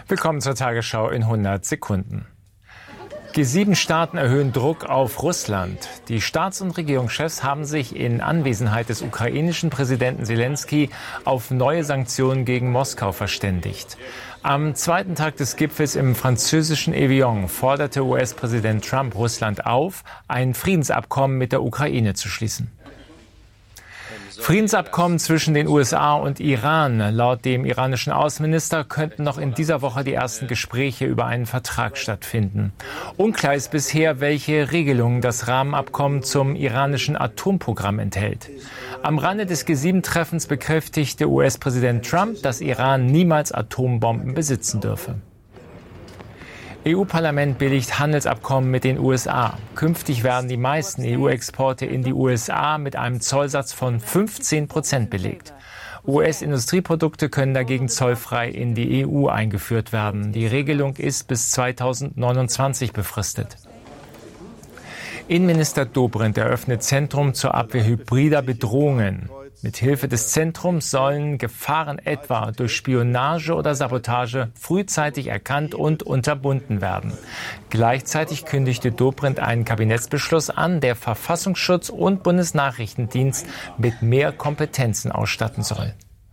Willkommen zur Tagesschau in 100 Sekunden. G7-Staaten erhöhen Druck auf Russland. Die Staats- und Regierungschefs haben sich in Anwesenheit des ukrainischen Präsidenten Selenskyj auf neue Sanktionen gegen Moskau verständigt. Am zweiten Tag des Gipfels im französischen Evian forderte US-Präsident Trump Russland auf, ein Friedensabkommen mit der Ukraine zu schließen. Friedensabkommen zwischen den USA und Iran. Laut dem iranischen Außenminister könnten noch in dieser Woche die ersten Gespräche über einen Vertrag stattfinden. Unklar ist bisher, welche Regelungen das Rahmenabkommen zum iranischen Atomprogramm enthält. Am Rande des G7-Treffens bekräftigte US-Präsident Trump, dass Iran niemals Atombomben besitzen dürfe. EU-Parlament billigt Handelsabkommen mit den USA. Künftig werden die meisten EU-Exporte in die USA mit einem Zollsatz von 15% belegt. US-Industrieprodukte können dagegen zollfrei in die EU eingeführt werden. Die Regelung ist bis 2029 befristet. Innenminister Dobrindt eröffnet Zentrum zur Abwehr hybrider Bedrohungen. Mithilfe des Zentrums sollen Gefahren etwa durch Spionage oder Sabotage frühzeitig erkannt und unterbunden werden. Gleichzeitig kündigte Dobrindt einen Kabinettsbeschluss an, der Verfassungsschutz und Bundesnachrichtendienst mit mehr Kompetenzen ausstatten soll.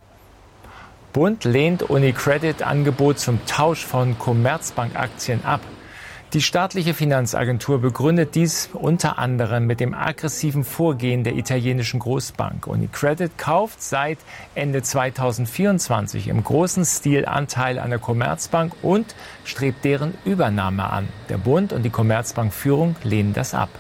Bund lehnt UniCredit-Angebot zum Tausch von Commerzbank-Aktien ab. Die staatliche Finanzagentur begründet dies unter anderem mit dem aggressiven Vorgehen der italienischen Großbank. UniCredit kauft seit Ende 2024 im großen Stil Anteil an der Commerzbank und strebt deren Übernahme an. Der Bund und die Commerzbank-Führung lehnen das ab.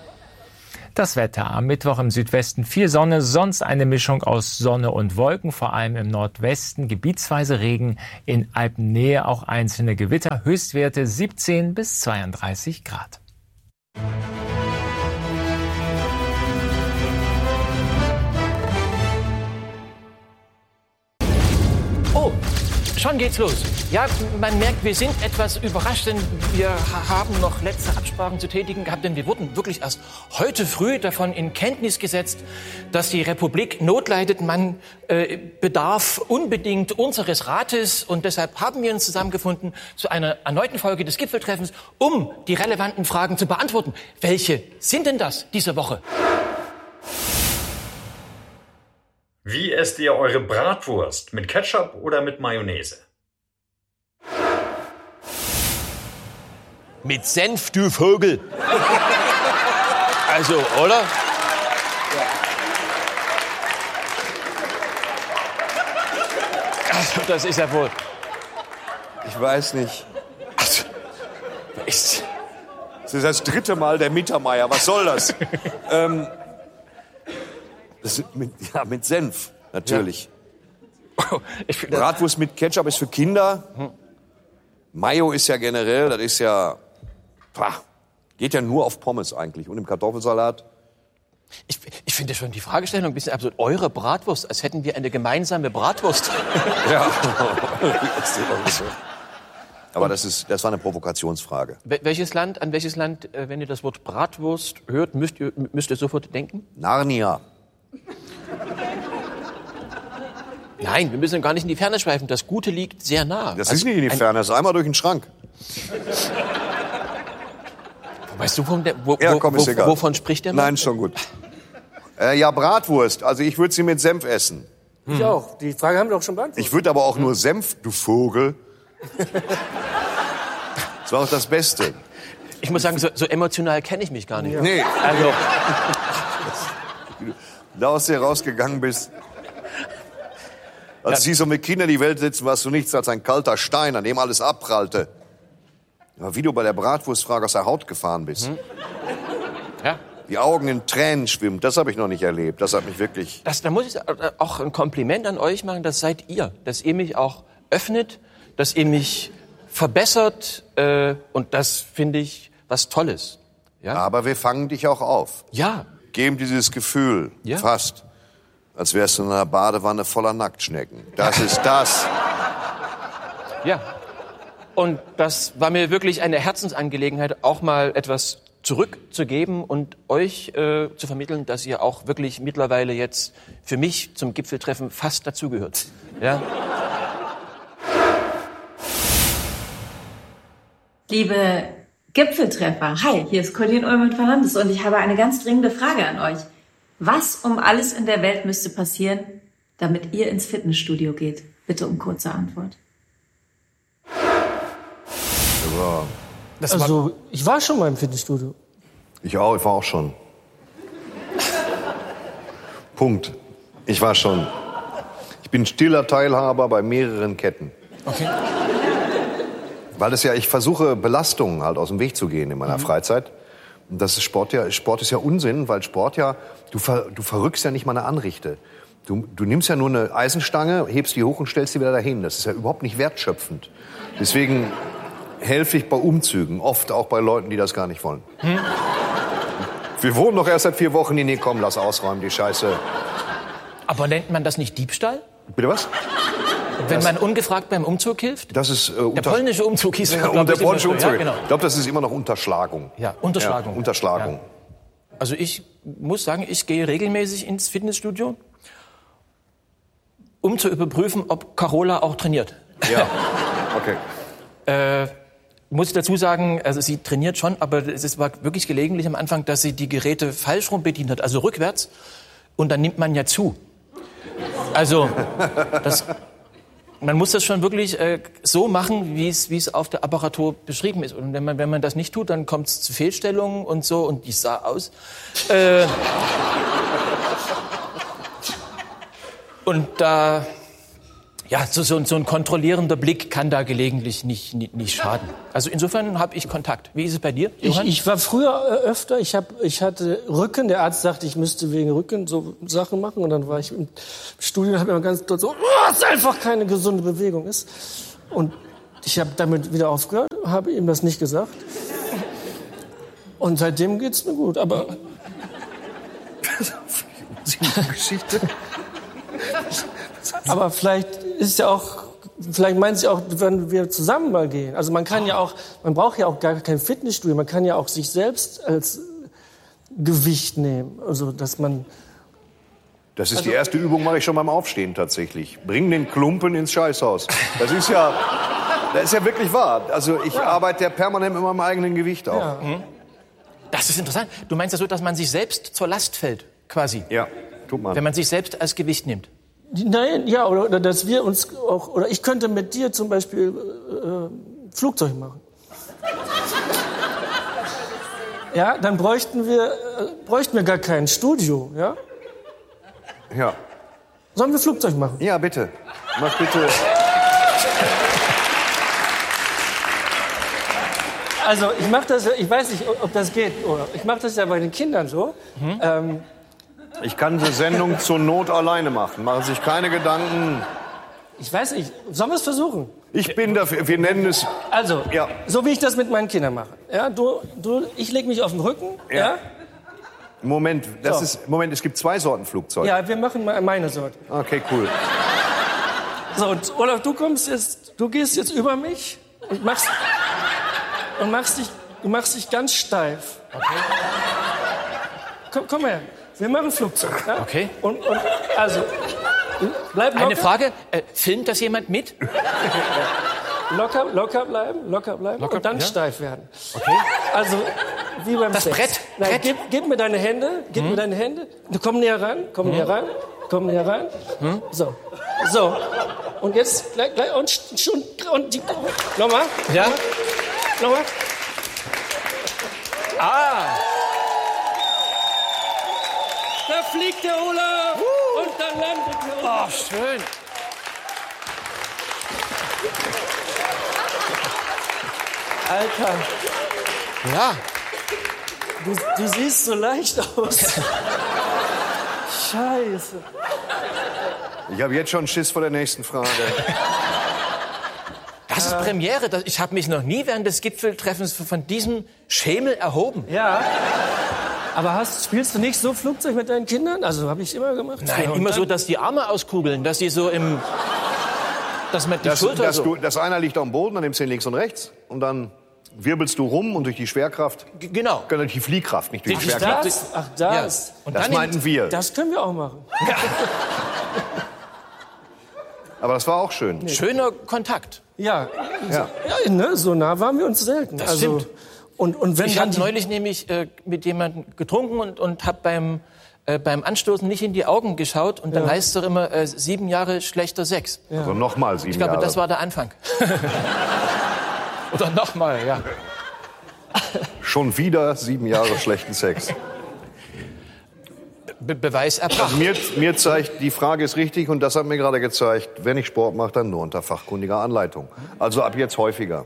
Das Wetter. Am Mittwoch im Südwesten viel Sonne, sonst eine Mischung aus Sonne und Wolken, vor allem im Nordwesten gebietsweise Regen, in Alpennähe auch einzelne Gewitter, Höchstwerte 17 bis 32 Grad. Oh, schon geht's los. Ja, man merkt, wir sind etwas überrascht, denn wir haben noch letzte Absprachen zu tätigen gehabt, denn wir wurden wirklich erst heute früh davon in Kenntnis gesetzt, dass die Republik Not leidet. Man bedarf unbedingt unseres Rates und deshalb haben wir uns zusammengefunden zu einer erneuten Folge des Gipfeltreffens, um die relevanten Fragen zu beantworten. Welche sind denn das diese Woche? Wie esst ihr eure Bratwurst? Mit Ketchup oder mit Mayonnaise? Mit Senf, du Vogel. Also, oder? Also, das ist ja wohl... Ich weiß nicht. Also, ist... Das ist das dritte Mal der Mittermeier. Was soll das? Mit Senf, natürlich. Ja. Bratwurst mit Ketchup ist für Kinder. Mayo ist ja generell, das ist ja... geht ja nur auf Pommes eigentlich und im Kartoffelsalat. Ich finde schon die Fragestellung ein bisschen absurd. Eure Bratwurst, als hätten wir eine gemeinsame Bratwurst. Ja. Aber das war eine Provokationsfrage. An welches Land, wenn ihr das Wort Bratwurst hört, müsst ihr sofort denken? Narnia. Nein, wir müssen gar nicht in die Ferne schweifen. Das Gute liegt sehr nah. Das ist nicht in die Ferne, das ist einmal durch den Schrank. Weißt du, wovon spricht der Mann? Nein, schon gut. Ja, Bratwurst. Also ich würde sie mit Senf essen. Ich auch. Die Frage haben wir doch schon beantwortet. Ich würde aber auch nur Senf, du Vogel. Das war auch das Beste. Ich muss sagen, so emotional kenne ich mich gar nicht. Ja. Nee. Also, da aus dir rausgegangen bist. Als sie so mit Kindern die Welt setzen, warst du nichts als ein kalter Stein, an dem alles abprallte. Aber wie du bei der Bratwurstfrage aus der Haut gefahren bist. Ja. Die Augen in Tränen schwimmen, das habe ich noch nicht erlebt. Das hat mich wirklich... Da muss ich auch ein Kompliment an euch machen, das seid ihr. Dass ihr mich auch öffnet, dass ihr mich verbessert und das finde ich was Tolles. Ja? Aber wir fangen dich auch auf. Ja. Geben dieses Gefühl, fast, als wärst du in einer Badewanne voller Nacktschnecken. Das ist das. Ja. Und das war mir wirklich eine Herzensangelegenheit, auch mal etwas zurückzugeben und euch zu vermitteln, dass ihr auch wirklich mittlerweile jetzt für mich zum Gipfeltreffen fast dazugehört. Ja? Liebe Gipfeltreffer, hi, hier ist Colleen Ulmen Fernandes und ich habe eine ganz dringende Frage an euch. Was um alles in der Welt müsste passieren, damit ihr ins Fitnessstudio geht? Bitte um kurze Antwort. Ich war schon mal im Fitnessstudio. Ich war auch schon. Punkt. Ich war schon. Ich bin stiller Teilhaber bei mehreren Ketten. Okay. Weil ich versuche, Belastungen halt aus dem Weg zu gehen in meiner Freizeit. Und das ist Sport ist ja Unsinn, weil Sport ja, du verrückst ja nicht mal eine Anrichte. Du nimmst ja nur eine Eisenstange, hebst die hoch und stellst die wieder dahin. Das ist ja überhaupt nicht wertschöpfend. Deswegen helfe ich bei Umzügen, oft auch bei Leuten, die das gar nicht wollen. Wir wohnen doch erst seit 4 Wochen hier. Nee, komm, lass ausräumen, die Scheiße. Aber nennt man das nicht Diebstahl? Bitte was? Wenn man ungefragt beim Umzug hilft? Das ist der polnische Umzug hieß der polnische Umzug. Ja, genau. Ich glaube, das ist immer noch Unterschlagung. Ja, Unterschlagung. Ja, Unterschlagung. Ja. Also ich muss sagen, ich gehe regelmäßig ins Fitnessstudio, um zu überprüfen, ob Carola auch trainiert. Ja, okay. Muss ich dazu sagen, also sie trainiert schon, aber es war wirklich gelegentlich am Anfang, dass sie die Geräte falsch rum bedient hat, also rückwärts. Und dann nimmt man ja zu. Also man muss das schon wirklich so machen, wie es auf der Apparatur beschrieben ist. Und wenn man das nicht tut, dann kommt es zu Fehlstellungen und so. Und die sah aus. Und da, ja, so ein kontrollierender Blick kann da gelegentlich nicht schaden. Also insofern habe ich Kontakt. Wie ist es bei dir, Johann? Ich war früher öfter, ich hatte Rücken, der Arzt sagte, ich müsste wegen Rücken so Sachen machen. Und dann war ich im Studio und habe immer ganz dort so, was einfach keine gesunde Bewegung ist. Und ich habe damit wieder aufgehört, habe ihm das nicht gesagt. Und seitdem geht's mir gut, aber... Geschichte. Aber vielleicht meinen sie auch, wenn wir zusammen mal gehen. Also man braucht ja auch gar kein Fitnessstudio, man kann ja auch sich selbst als Gewicht nehmen. Also dass man... Das ist die erste Übung, mache ich schon beim Aufstehen tatsächlich. Bring den Klumpen ins Scheißhaus. Das ist ja wirklich wahr. Also ich arbeite ja permanent mit meinem eigenen Gewicht auch. Ja. Das ist interessant. Du meinst ja so, dass man sich selbst zur Last fällt, quasi. Ja, tut man. Wenn man sich selbst als Gewicht nimmt. Nein, ja, oder dass wir uns auch, oder ich könnte mit dir zum Beispiel Flugzeug machen. Ja, dann bräuchten wir gar kein Studio, ja? Ja. Sollen wir Flugzeug machen? Ja, bitte. Mach bitte. Also ich mache das, ich weiß nicht, ob das geht, oder? Ich mache das ja bei den Kindern so. Ich kann die Sendung zur Not alleine machen. Machen sich keine Gedanken. Ich weiß nicht, sollen wir es versuchen? Ich bin dafür, wir nennen es... Also, ja. So wie ich das mit meinen Kindern mache. Ja, ich lege mich auf den Rücken, ja? Moment, es gibt 2 Sorten Flugzeug. Ja, wir machen mal meine Sorte. Okay, cool. So, und Olaf, du gehst jetzt über mich und machst dich ganz steif. Okay. Komm her. Wir machen Flugzeug. Ja? Okay. Und also, bleib locker. Eine Frage, filmt das jemand mit? Locker bleiben und dann steif werden. Okay. Also, wie beim Das Sex. Brett. Nein, gib mir deine Hände, Komm näher ran. So. Und jetzt, gleich, und die, nochmal. Ja? Nochmal. Da fliegt der Olaf und dann landet der Olaf. Oh, schön. Alter, Ja. du siehst so leicht aus. Scheiße. Ich habe jetzt schon Schiss vor der nächsten Frage. Das ist Premiere. Ich habe mich noch nie während des Gipfeltreffens von diesem Schemel erhoben. Ja. Aber spielst du nicht so Flugzeug mit deinen Kindern? Also habe ich immer gemacht. Nein, ja, immer so, dass die Arme auskugeln, dass sie so dass man die Schulter so... Das einer liegt auf dem Boden, dann nimmst du den links und rechts und dann wirbelst du rum und durch die Schwerkraft... Genau. Durch die Fliehkraft, nicht durch die Schwerkraft. Das? Und Das dann meinten wir. Das können wir auch machen. Aber das war auch schön. Schöner Kontakt. Ja, ne, so nah waren wir uns selten. Das stimmt. Und wenn Ich dann habe neulich nämlich mit jemandem getrunken und habe beim Anstoßen nicht in die Augen geschaut. Und dann heißt es doch immer 7 Jahre schlechter Sex. Ja. Also nochmal 7 Jahre. Ich glaube, das war der Anfang. Oder nochmal, ja. Schon wieder 7 Jahre schlechten Sex. Beweis erbracht. Also mir zeigt, die Frage ist richtig und das hat mir gerade gezeigt, wenn ich Sport mache, dann nur unter fachkundiger Anleitung. Also ab jetzt häufiger.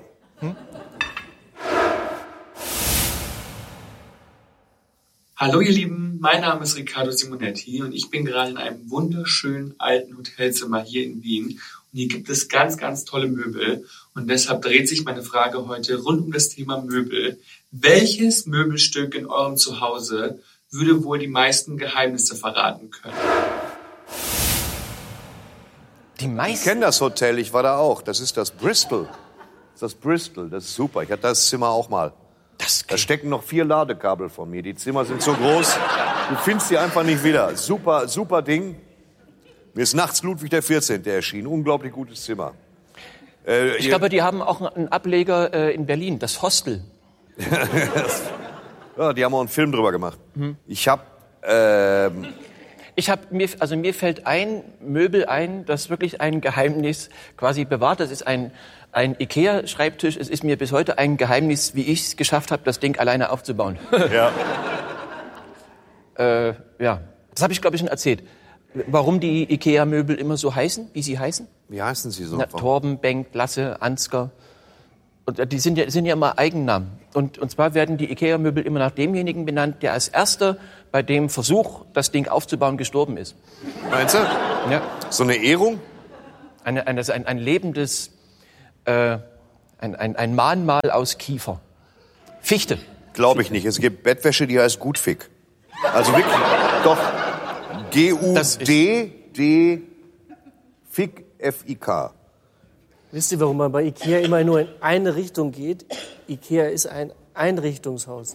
Hallo ihr Lieben, mein Name ist Riccardo Simonetti und ich bin gerade in einem wunderschönen alten Hotelzimmer hier in Wien. Und hier gibt es ganz, ganz tolle Möbel und deshalb dreht sich meine Frage heute rund um das Thema Möbel. Welches Möbelstück in eurem Zuhause würde wohl die meisten Geheimnisse verraten können? Die meisten? Ich kenne das Hotel, ich war da auch. Das ist das Bristol. Das ist super. Ich hatte das Zimmer auch mal. Da stecken noch 4 Ladekabel von mir. Die Zimmer sind so groß, du findest die einfach nicht wieder. Super, super Ding. Mir ist nachts Ludwig XIV. erschienen. Unglaublich gutes Zimmer. Ich glaube, die haben auch einen Ableger in Berlin, das Hostel. Ja, die haben auch einen Film drüber gemacht. Mir fällt ein Möbel ein, das wirklich ein Geheimnis quasi bewahrt. Das ist ein Ikea-Schreibtisch. Es ist mir bis heute ein Geheimnis, wie ich es geschafft habe, das Ding alleine aufzubauen. Ja. Das habe ich, glaube ich, schon erzählt. Warum die Ikea-Möbel immer so heißen, wie sie heißen? Wie heißen sie so? Torben, Bengt, Lasse, Ansgar. Und die sind ja immer Eigennamen. Und zwar werden die Ikea-Möbel immer nach demjenigen benannt, der als erster bei dem Versuch, das Ding aufzubauen, gestorben ist. Meinst du? Ja. So eine Ehrung? Ein lebendes, ein Mahnmal aus Kiefer. Fichte. Glaube ich nicht. Es gibt Bettwäsche, die heißt Gutfick. Also wirklich, doch. G-U-D-D Fick F-I-K. Wisst ihr, warum man bei Ikea immer nur in eine Richtung geht? Ikea ist ein Einrichtungshaus.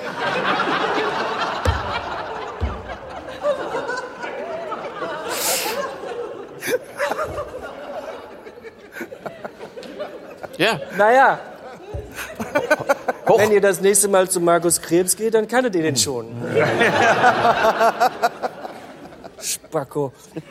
Ja. Naja. Wenn ihr das nächste Mal zu Markus Krebs geht, dann kanntet ihr den schon. Spacko.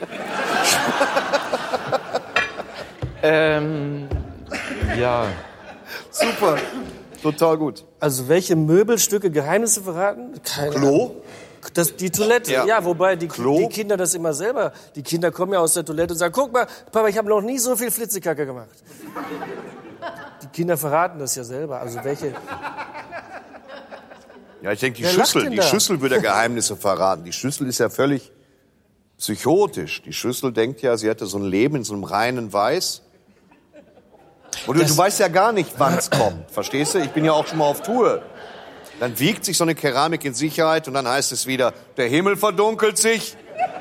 Ja. Super. Total gut. Also welche Möbelstücke Geheimnisse verraten? Keine Ahnung. Die Toilette, ja, wobei die Kinder das immer selber, die Kinder kommen ja aus der Toilette und sagen, guck mal, Papa, ich habe noch nie so viel Flitzekacke gemacht. Die Kinder verraten das ja selber, also welche... Ja, ich denke, die Schüssel würde Geheimnisse verraten. Die Schüssel ist ja völlig psychotisch. Die Schüssel denkt ja, sie hätte so ein Leben in so einem reinen Weiß. Und du weißt ja gar nicht, wann es kommt, verstehst du? Ich bin ja auch schon mal auf Tour. Dann wiegt sich so eine Keramik in Sicherheit und dann heißt es wieder, der Himmel verdunkelt sich,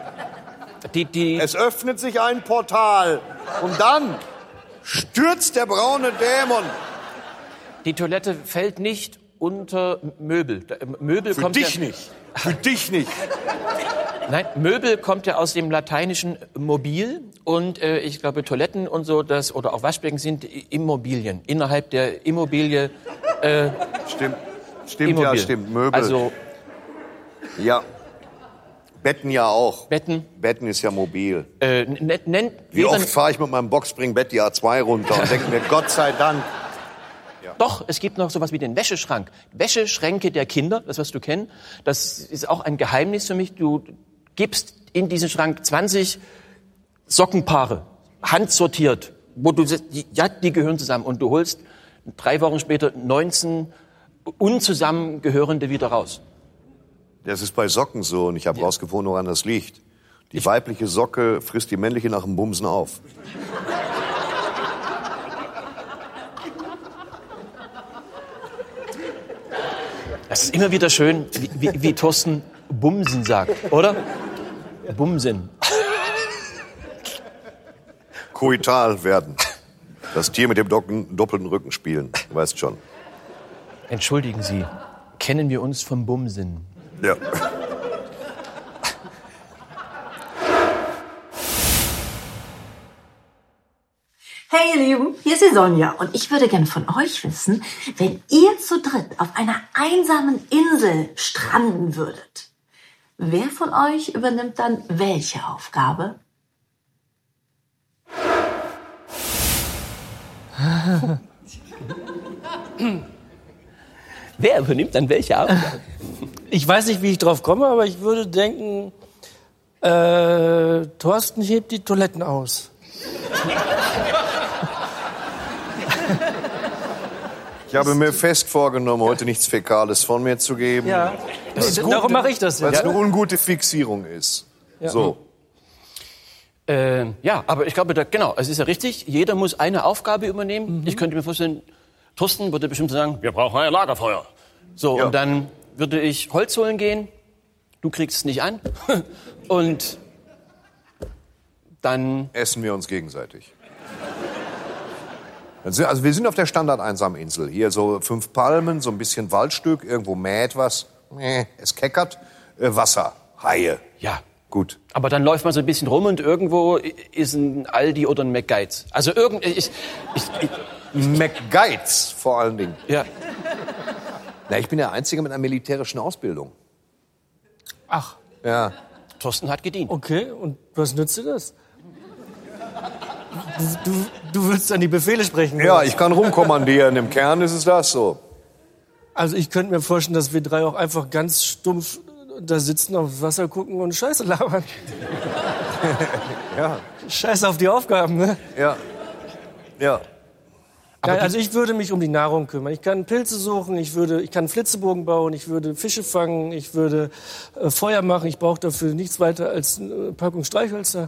es öffnet sich ein Portal und dann stürzt der braune Dämon. Die Toilette fällt nicht unter Möbel. Möbel Für kommt dich nicht. Für dich nicht. Nein, Möbel kommt ja aus dem lateinischen mobil und ich glaube Toiletten und so oder auch Waschbecken sind Immobilien. Innerhalb der Immobilie. Stimmt, Immobil. Ja, stimmt. Möbel. Also ja. Betten ja auch. Betten ist ja mobil. Wie oft fahre ich mit meinem Boxspringbett die A2 runter und denke mir, Gott sei Dank. Ja. Doch, es gibt noch sowas wie den Wäscheschrank. Wäscheschränke der Kinder, das wirst du kennen. Das ist auch ein Geheimnis für mich. Du gibst in diesen Schrank 20 Sockenpaare, handsortiert, wo du die gehören zusammen. Und du holst 3 Wochen später 19 unzusammengehörende wieder raus. Das ist bei Socken so und ich habe rausgefunden, woran das liegt. Die weibliche Socke frisst die männliche nach dem Bumsen auf. Das ist immer wieder schön, wie Thorsten Bumsen sagt, oder? Bumsen. Koital werden. Das Tier mit dem doppelten Rücken spielen. Du weißt schon. Entschuldigen Sie, kennen wir uns vom Bumsen? Ja. Hey ihr Lieben, hier ist die Sonja und ich würde gerne von euch wissen, wenn ihr zu dritt auf einer einsamen Insel stranden würdet, wer von euch übernimmt dann welche Aufgabe? Wer übernimmt dann welche Aufgabe? Ich weiß nicht, wie ich drauf komme, aber ich würde denken, Thorsten hebt die Toiletten aus. Ich habe mir fest vorgenommen, heute nichts Fäkales von mir zu geben. Ja, darum mache ich das Weil es jetzt. eine ungute Fixierung ist. Ja. So. Ja, aber ich glaube, genau, es ist ja richtig, jeder muss eine Aufgabe übernehmen. Ich könnte mir vorstellen, Thorsten würde bestimmt sagen, wir brauchen ein Lagerfeuer. So, Ja. und dann würde ich Holz holen gehen, du kriegst es nicht an und dann... Essen wir uns gegenseitig. Also wir sind auf der Standard-Einsam-Insel. Hier so 5 Palmen, so ein bisschen Waldstück, irgendwo mäht was, es keckert, Wasser, Haie. Ja. Gut. Aber dann läuft man so ein bisschen rum und irgendwo ist ein Aldi oder ein McGuides. Also McGuides vor allen Dingen. ja. Na, ich bin der Einzige mit einer militärischen Ausbildung. Ach, Ja. Thorsten hat gedient. okay. Und was nützt dir das? Du willst dann die Befehle sprechen. Ja, oder? ich kann rumkommandieren. Im Kern ist es das so. Also ich könnte mir vorstellen, dass wir drei auch einfach ganz stumpf da sitzen, aufs Wasser gucken und Scheiße labern. Ja. Scheiß auf die Aufgaben, ne? Ja. Ja. Nein, also ich würde mich um die Nahrung kümmern. Ich kann Pilze suchen, ich kann Flitzebogen bauen, ich würde Fische fangen, ich würde Feuer machen. Ich brauche dafür nichts weiter als eine Packung Streichhölzer.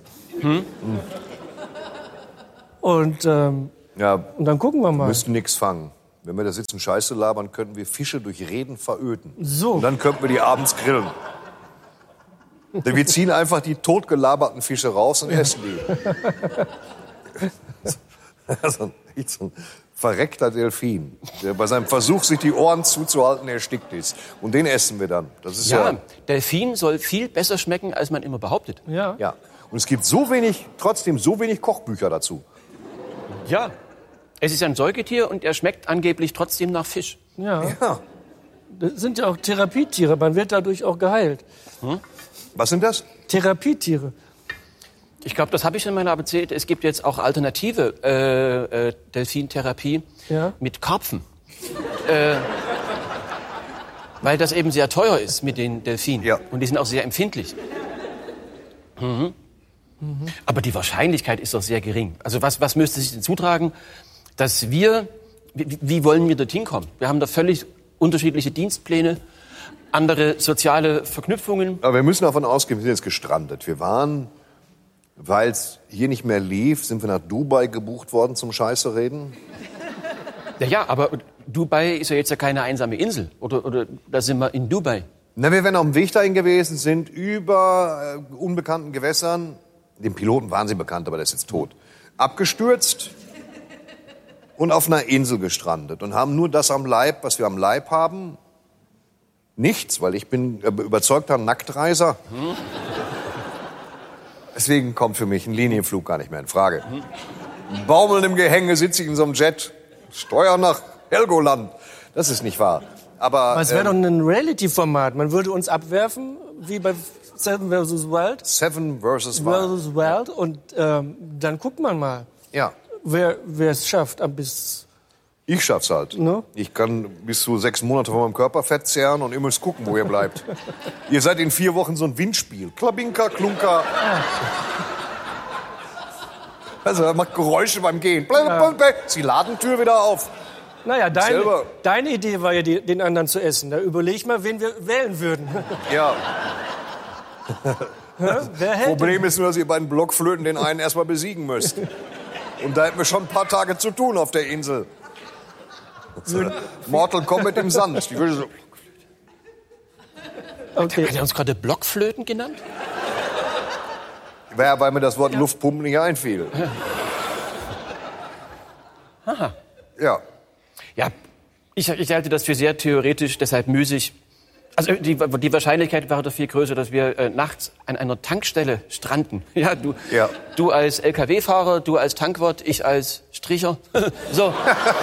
Und dann gucken wir mal. Müssten nichts fangen. Wenn wir da sitzen Scheiße labern, könnten wir Fische durch Reden veröden. So. Und dann könnten wir die abends grillen. Denn wir ziehen einfach die totgelaberten Fische raus und essen die. Also nicht so ein verreckter Delfin, der bei seinem Versuch, sich die Ohren zuzuhalten, erstickt ist. Und den essen wir dann. Das ist Ja, Delfin soll viel besser schmecken, als man immer behauptet. Ja. ja. Und es gibt trotzdem so wenig Kochbücher dazu. Ja. Es ist ein Säugetier und er schmeckt angeblich trotzdem nach Fisch. Ja. Ja. Das sind ja auch Therapietiere. Man wird dadurch auch geheilt. Was sind das? Therapietiere. Ich glaube, das habe ich schon mal erzählt. Es gibt jetzt auch alternative Delfintherapie mit Karpfen. Weil das eben sehr teuer ist mit den Delfinen. Ja. Und die sind auch sehr empfindlich. Aber die Wahrscheinlichkeit ist doch sehr gering. Also was müsste sich denn zutragen, dass wir, wie wollen wir dorthin kommen? Wir haben da völlig unterschiedliche Dienstpläne, andere soziale Verknüpfungen. Aber wir müssen davon ausgehen, wir sind jetzt gestrandet. Wir waren, weil es hier nicht mehr lief, sind wir nach Dubai gebucht worden zum Scheiße reden. Ja, aber Dubai ist ja jetzt ja keine einsame Insel. Oder da sind wir in Dubai. Na, wir wären auf dem Weg dahin gewesen, sind über unbekannten Gewässern, dem Piloten waren sie bekannt, aber der ist jetzt tot, abgestürzt und auf einer Insel gestrandet und haben nur das am Leib, was wir am Leib haben. Nichts, weil ich bin überzeugter Nacktreiser. Deswegen kommt für mich ein Linienflug gar nicht mehr in Frage. Baumelnd im Gehänge sitze ich in so einem Jet, Steuer nach Helgoland. Das ist nicht wahr. Aber es wäre doch ein Reality-Format. Man würde uns abwerfen, wie bei Seven vs. Wild. Seven vs. Wild. Und dann guckt man mal, Ja. wer es schafft. Ich schaff's halt. No? Ich kann bis zu 6 Monate von meinem Körperfett zehren und ihr müsst gucken, wo ihr bleibt. Ihr seid in 4 Wochen so ein Windspiel. Klabinka, Klunker. Also er macht Geräusche beim Gehen. Sie Ladentür wieder auf. Naja, Selber. deine Idee war ja, den anderen zu essen. Da überleg mal, wen wir wählen würden. Ja. Wer hält Problem ist nur, dass ihr beiden Blockflöten den einen erstmal besiegen müsst. Und da hätten wir schon ein paar Tage zu tun auf der Insel. Mortal Kombat im Sand. Die würde so. Okay. Hat er uns gerade Blockflöten genannt? Ja, weil mir das Wort Luftpumpen nicht einfiel. Aha. Ja. Ja, ich halte das für sehr theoretisch, deshalb müßig. Also die Wahrscheinlichkeit wäre doch viel größer, dass wir nachts an einer Tankstelle stranden. Ja, du als LKW-Fahrer, du als Tankwart, ich als Stricher. So.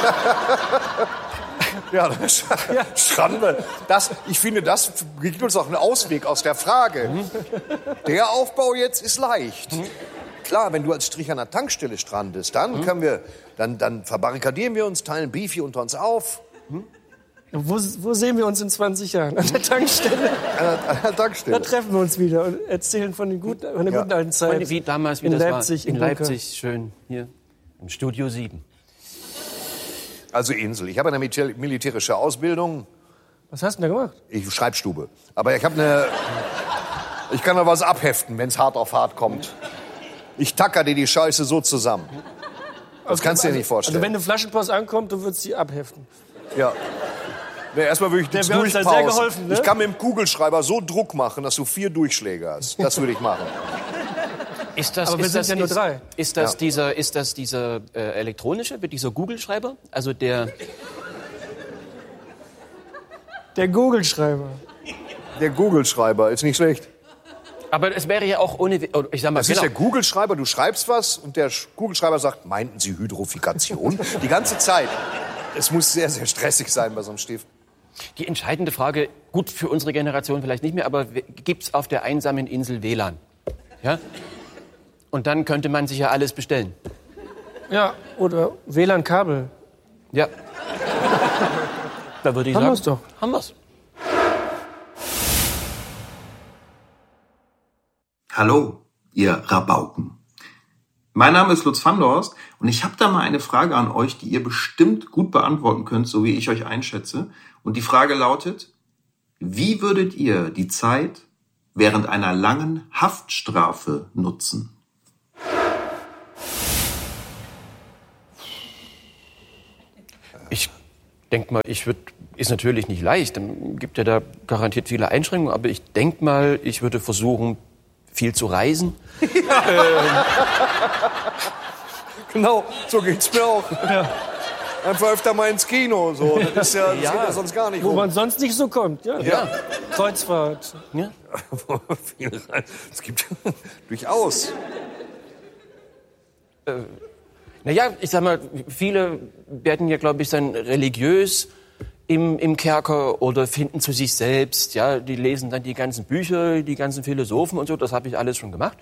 Ja, stranden wir. Ich finde, das gibt uns auch einen Ausweg aus der Frage. Der Aufbau jetzt ist leicht. Klar, wenn du als Strich an der Tankstelle strandest, dann können wir, dann verbarrikadieren wir uns, teilen Beefy unter uns auf. Wo sehen wir uns in 20 Jahren? An der Tankstelle? An der Tankstelle. Da treffen wir uns wieder und erzählen von der guten alten Zeit. Wie damals, in das Leipzig, war. In Leipzig, schön, hier im Studio 7. Also Insel. Ich habe eine militärische Ausbildung. Was hast du denn da gemacht? Ich Schreibstube. Aber ich kann da was abheften, wenn es hart auf hart kommt. Ich tacker dir die Scheiße so zusammen. Das kannst du dir nicht vorstellen. Also wenn eine Flaschenpost ankommt, du würdest sie abheften. Ja. Nee, erstmal würde ich der wäre uns da sehr geholfen, ne? Ich kann mit dem Kugelschreiber so Druck machen, dass du 4 Durchschläge hast. Das würde ich machen. Aber wir sind ja nur 3. Ist das dieser elektronische, dieser Kugelschreiber? Also der Kugelschreiber. Der Kugelschreiber ist nicht schlecht. Aber es wäre ja auch ohne, ich sag mal, das ist der Kugelschreiber, du schreibst was und der Kugelschreiber sagt, meinten Sie Hydrofikation? Die ganze Zeit. Es muss sehr, sehr stressig sein bei so einem Stift. Die entscheidende Frage, gut für unsere Generation vielleicht nicht mehr, aber gibt's auf der einsamen Insel WLAN? Ja? Und dann könnte man sich ja alles bestellen. Ja, oder WLAN-Kabel. Ja. Da würde ich sagen, haben wir's doch. Haben wir's. Hallo, ihr Rabauken. Mein Name ist Lutz van der Horst und ich habe da mal eine Frage an euch, die ihr bestimmt gut beantworten könnt, so wie ich euch einschätze. Und die Frage lautet, wie würdet ihr die Zeit während einer langen Haftstrafe nutzen? Ich denke mal, ist natürlich nicht leicht, dann gibt ja da garantiert viele Einschränkungen, aber ich denke mal, ich würde versuchen, viel zu reisen. Genau, so geht's mir auch. Ja. Einfach öfter mal ins Kino. So. Das ist ja, das geht ja sonst gar nicht. Wo man sonst nicht so kommt. Ja. Kreuzfahrt. Ja. Es gibt durchaus. Naja, ich sag mal, viele werden ja, glaube ich, dann religiös im Kerker oder finden zu sich selbst. Ja, die lesen dann die ganzen Bücher, die ganzen Philosophen und so. Das habe ich alles schon gemacht.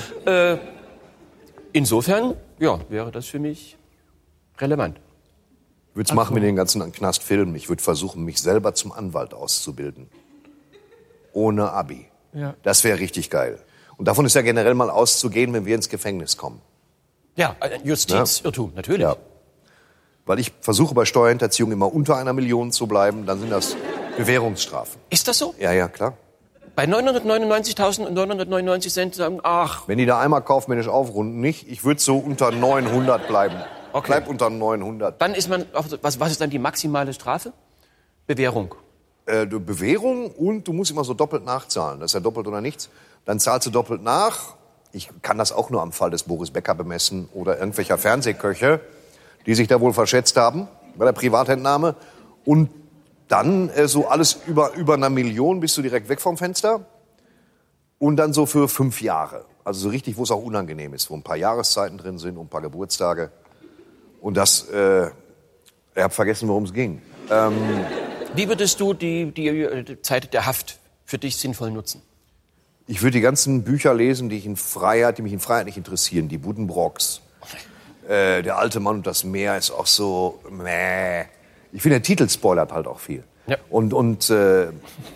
Insofern, ja, wäre das für mich relevant. Ich würde es machen mit den ganzen Knastfilmen. Ich würde versuchen, mich selber zum Anwalt auszubilden. Ohne Abi. Ja. Das wäre richtig geil. Und davon ist ja generell mal auszugehen, wenn wir ins Gefängnis kommen. Ja, Justizirrtum, natürlich. Ja. Weil ich versuche bei Steuerhinterziehung immer unter 1 Million zu bleiben, dann sind das Bewährungsstrafen. Ist das so? Ja, klar. Bei 999.999 Cent sagen, ach. Wenn die da einmal kaufmännisch aufrunden, nicht. Ich würde so unter 900 bleiben. Okay. Bleib unter 900. Dann ist man, was ist dann die maximale Strafe? Bewährung. Bewährung und du musst immer so doppelt nachzahlen. Das ist ja doppelt oder nichts. Dann zahlst du doppelt nach. Ich kann das auch nur am Fall des Boris Becker bemessen oder irgendwelcher Fernsehköche, die sich da wohl verschätzt haben bei der Privatentnahme. Und dann so alles über 1 Million bist du direkt weg vom Fenster. Und dann so für 5 Jahre. Also so richtig, wo es auch unangenehm ist, wo ein paar Jahreszeiten drin sind und ein paar Geburtstage. Und das, ich habe vergessen, worum es ging. Wie würdest du die Zeit der Haft für dich sinnvoll nutzen? Ich würde die ganzen Bücher lesen, die mich in Freiheit nicht interessieren. Die Buddenbrocks. Der alte Mann und das Meer ist auch so, meh. Ich finde, der Titel spoilert halt auch viel. Ja. Und da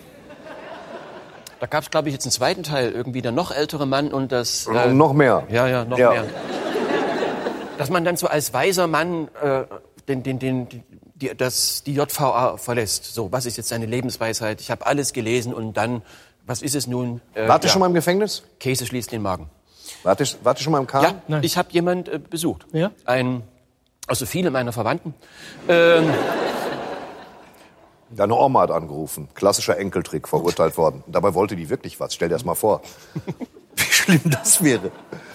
gab es, glaube ich, jetzt einen zweiten Teil, irgendwie der noch ältere Mann und das... und noch mehr. Ja, noch mehr. Dass man dann so als weiser Mann die JVA verlässt. So, was ist jetzt seine Lebensweisheit? Ich habe alles gelesen und dann, was ist es nun? Wart ihr schon mal im Gefängnis? Käse schließt den Magen. Wart ihr schon mal im Kahn? Ja, nein. Ich habe jemand besucht. Ja? Also viele meiner Verwandten. Deine Oma hat angerufen. Klassischer Enkeltrick, verurteilt worden. Dabei wollte die wirklich was. Stell dir das mal vor. Wie schlimm das wäre.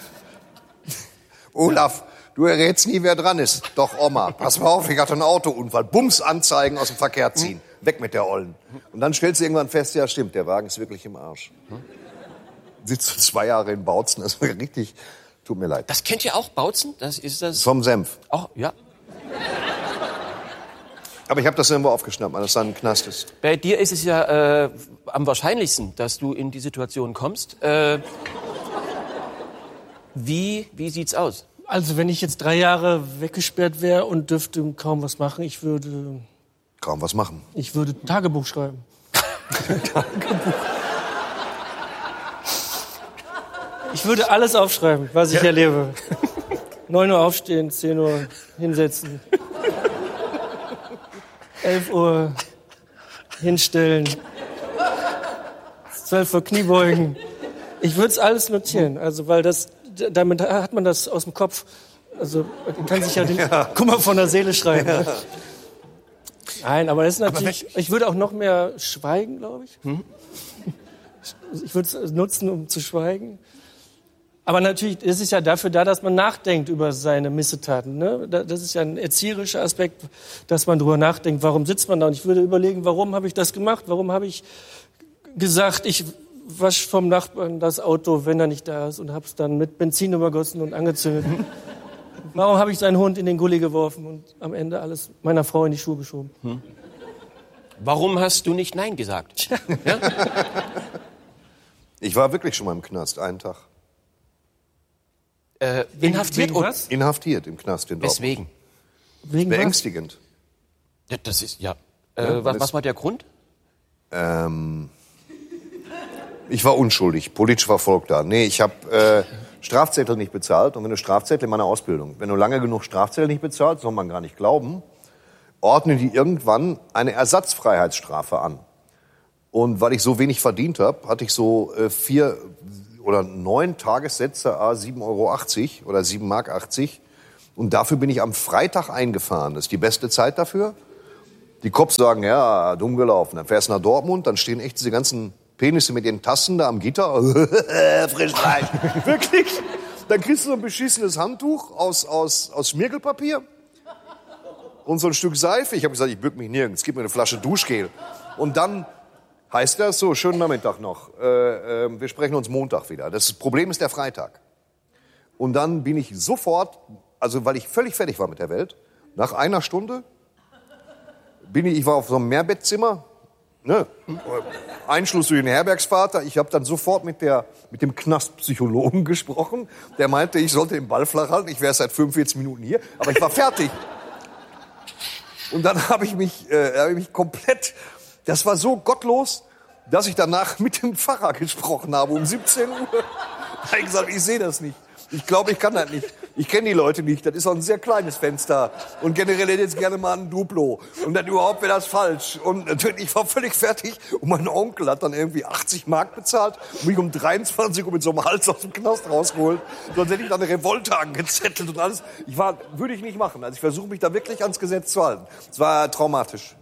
Olaf, du errätst nie, wer dran ist. Doch, Oma, pass mal auf, ich hatte einen Autounfall. Bums, Anzeigen aus dem Verkehr ziehen. Weg mit der Ollen. Und dann stellst du irgendwann fest, ja stimmt, der Wagen ist wirklich im Arsch. Sitzt du 2 Jahre in Bautzen, das war richtig, tut mir leid. Das kennt ihr auch, Bautzen? Das ist das... Vom Senf. Auch, ja. Aber ich habe das irgendwo aufgeschnappt, weil das dann ein Knast ist. Bei dir ist es ja am wahrscheinlichsten, dass du in die Situation kommst. Wie sieht's aus? Also wenn ich jetzt 3 Jahre weggesperrt wäre und dürfte kaum was machen, ich würde... Kaum was machen. Ich würde Tagebuch schreiben. Tagebuch. Ich würde alles aufschreiben, was ich erlebe. 9 Uhr aufstehen, 10 Uhr hinsetzen. 11 Uhr hinstellen. 12 Uhr Kniebeugen. Ich würde es alles notieren, also weil damit hat man das aus dem Kopf. Also man kann sich ja den Kummer von der Seele schreiben. Ja. Nein, aber das ist natürlich. Ich würde auch noch mehr schweigen, glaube ich. Ich würde es nutzen, um zu schweigen. Aber natürlich ist es ja dafür da, dass man nachdenkt über seine Missetaten. Ne? Das ist ja ein erzieherischer Aspekt, dass man drüber nachdenkt, warum sitzt man da? Und ich würde überlegen, warum habe ich das gemacht? Warum habe ich gesagt, ich wasche vom Nachbarn das Auto, wenn er nicht da ist, und habe es dann mit Benzin übergossen und angezündet? Warum habe ich seinen Hund in den Gully geworfen und am Ende alles meiner Frau in die Schuhe geschoben? Warum hast du nicht Nein gesagt? Ja? Ich war wirklich schon mal im Knast, einen Tag. Inhaftiert? Wegen was? Inhaftiert im Knast in Dortmund. Weswegen? Wegen Beängstigend. Ja, das ist, ja. Was war der Grund? Ich war unschuldig, politisch verfolgt da. Nee, ich habe Strafzettel nicht bezahlt. Und wenn du Strafzettel in meiner Ausbildung, wenn du lange genug Strafzettel nicht bezahlst, soll man gar nicht glauben, ordnen die irgendwann eine Ersatzfreiheitsstrafe an. Und weil ich so wenig verdient habe, hatte ich so 4 oder 9 Tagessätze, 7,80 Euro oder 7,80 Mark. Und dafür bin ich am Freitag eingefahren. Das ist die beste Zeit dafür. Die Cops sagen, ja, dumm gelaufen. Dann fährst du nach Dortmund, dann stehen echt diese ganzen Penisse mit ihren Tassen da am Gitter. Frischfleisch. Wirklich. Dann kriegst du so ein beschissenes Handtuch aus Schmirgelpapier und so ein Stück Seife. Ich habe gesagt, ich bück mich nirgends. Gib mir eine Flasche Duschgel. Und dann heißt das so, schönen Nachmittag noch. Wir sprechen uns Montag wieder. Das Problem ist der Freitag. Und dann bin ich sofort, also weil ich völlig fertig war mit der Welt, nach einer Stunde ich war auf so einem Mehrbettzimmer, ne? Einschluss durch den Herbergsvater. Ich habe dann sofort mit dem Knastpsychologen gesprochen. Der meinte, ich sollte den Ball flach halten. Ich wäre seit 45 Minuten hier, aber ich war fertig. Und dann habe ich mich komplett, das war so gottlos, dass ich danach mit dem Pfarrer gesprochen habe um 17 Uhr. Da habe ich gesagt, ich sehe das nicht. Ich glaube, ich kann das nicht. Ich kenne die Leute nicht. Das ist auch ein sehr kleines Fenster. Und generell hätte ich jetzt gerne mal ein Duplo. Und dann überhaupt wäre das falsch. Und natürlich, ich war völlig fertig. Und mein Onkel hat dann irgendwie 80 Mark bezahlt und mich um 23 Uhr mit so einem Hals aus dem Knast rausgeholt. Sonst hätte ich dann eine Revolte angezettelt und alles. Würde ich nicht machen. Also ich versuche mich da wirklich ans Gesetz zu halten. Es war traumatisch.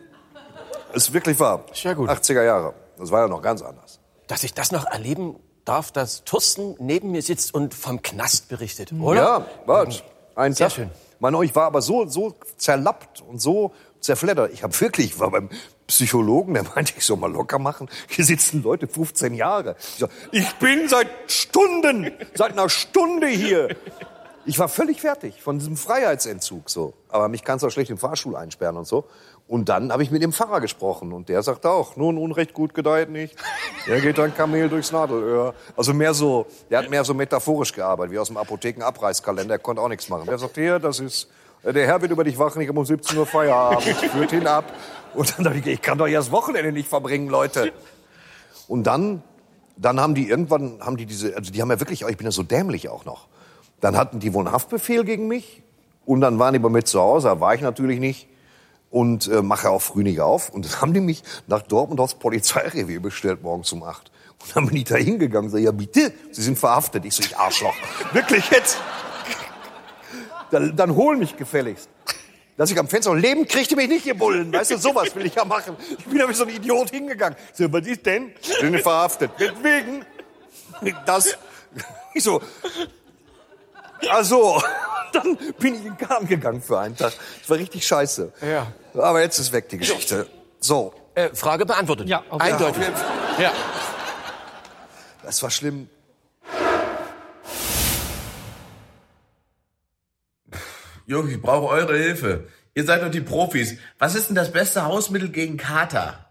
Es ist wirklich wahr. Sehr gut. 80er Jahre. Das war ja noch ganz anders. Dass ich das noch erleben darf, dass Thorsten neben mir sitzt und vom Knast berichtet, oder? Ja, warte. Ein Sehr Tag. schön. Mann, ich war aber so zerlappt und so zerfleddert. Ich war beim Psychologen, der meinte, ich soll mal locker machen. Hier sitzen Leute 15 Jahre. Ich bin seit einer Stunde hier. Ich war völlig fertig von diesem Freiheitsentzug so. Aber mich kannst du auch schlecht im Fahrstuhl einsperren und so. Und dann habe ich mit dem Pfarrer gesprochen und der sagt auch, nun Unrecht gut gedeiht nicht. Der geht ein Kamel durchs Nadelöhr. Also der hat mehr so metaphorisch gearbeitet, wie aus dem Apothekenabreißkalender. Der konnte auch nichts machen. Der sagt, hier, der Herr wird über dich wachen, ich habe um 17 Uhr Feierabend, führt ihn ab. Und dann dachte ich kann doch ja das Wochenende nicht verbringen, Leute. Und dann haben die irgendwann, die haben ja wirklich, ich bin ja so dämlich auch noch. Dann hatten die wohl einen Haftbefehl gegen mich und dann waren die bei mir zu Hause, da war ich natürlich nicht. Und mache auch früh nicht auf. Und dann haben die mich nach Dortmund aufs Polizeirevier bestellt, morgens um 8. Und dann bin ich da hingegangen und sage, ja bitte, Sie sind verhaftet. Ich so, ich Arschloch. Wirklich jetzt? Dann hol mich gefälligst. Dass ich am Fenster leben, kriegt ihr mich nicht, ihr Bullen. Weißt du, sowas will ich ja machen. Ich bin da wie so ein Idiot hingegangen. Ich so, was ist denn? Sie sind verhaftet. Weswegen? Das. Ich so, ach so. Dann bin ich in den Garten gegangen für einen Tag. Das war richtig scheiße. Ja. Aber jetzt ist weg, die Geschichte. So. Frage beantwortet. Ja, eindeutig. Ja. Das war schlimm. Jungs, ich brauche eure Hilfe. Ihr seid doch die Profis. Was ist denn das beste Hausmittel gegen Kater?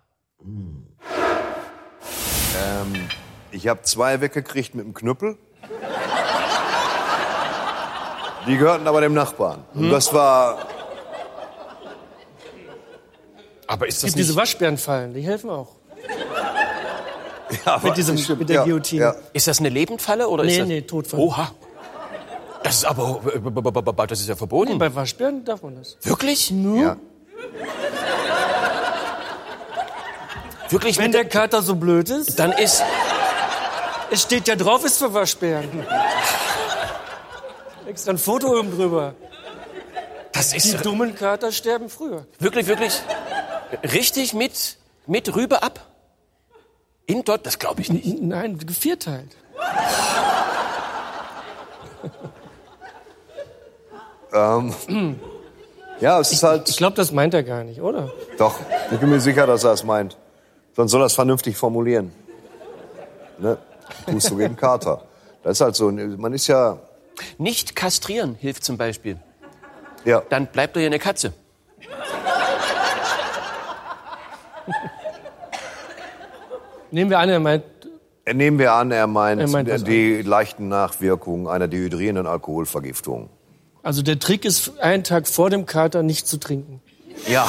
Ich habe 2 weggekriegt mit dem Knüppel. Die gehörten aber dem Nachbarn. Und das war... Aber ist Es das gibt diese Waschbärenfallen, die helfen auch. Ja, Mit der Guillotine. Ja. Ist das eine Lebendfalle oder ist das... Nee, Todfall. Oha. Das ist aber... Das ist ja verboten. Nee, bei Waschbären darf man das. Wirklich? Ja. Wirklich? Wenn der Kater so blöd ist, Dann ist... es steht ja drauf, ist für Waschbären. Extra ein Foto oben drüber. Das Die ist dummen Kater sterben früher. wirklich richtig mit Rübe ab? In dort? Das glaube ich nicht. Nein, gevierteilt. Ja, es ist halt... Ich glaube, das meint er gar nicht, oder? Doch, ich bin mir sicher, dass er es meint. Sonst soll er es vernünftig formulieren. Ne? Tust du gegen Kater. Das ist halt so, man ist ja... Nicht kastrieren hilft zum Beispiel. Ja. Dann bleibt er ja eine Katze. Nehmen wir an, er meint... Nehmen wir an, er meint was die leichten Nachwirkungen einer dehydrierenden Alkoholvergiftung. Also der Trick ist, einen Tag vor dem Kater nicht zu trinken. Ja.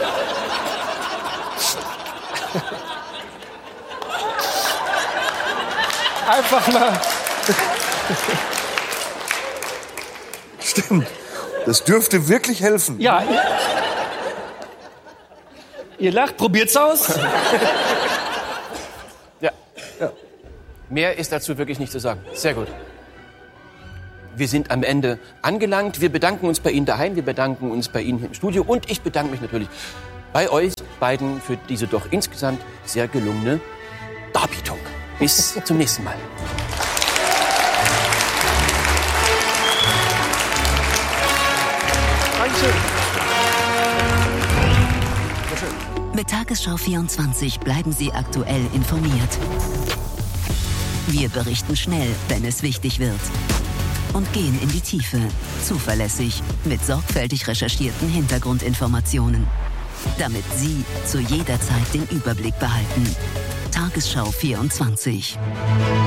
Einfach mal... Stimmt. Das dürfte wirklich helfen. Ja. Ihr lacht, probiert's aus. Ja. Mehr ist dazu wirklich nicht zu sagen. Sehr gut. Wir sind am Ende angelangt. Wir bedanken uns bei Ihnen daheim, wir bedanken uns bei Ihnen im Studio und ich bedanke mich natürlich bei euch beiden für diese doch insgesamt sehr gelungene Darbietung. Bis zum nächsten Mal. Mit Tagesschau 24 bleiben Sie aktuell informiert. Wir berichten schnell, wenn es wichtig wird. Und gehen in die Tiefe, zuverlässig, mit sorgfältig recherchierten Hintergrundinformationen. Damit Sie zu jeder Zeit den Überblick behalten. Tagesschau 24.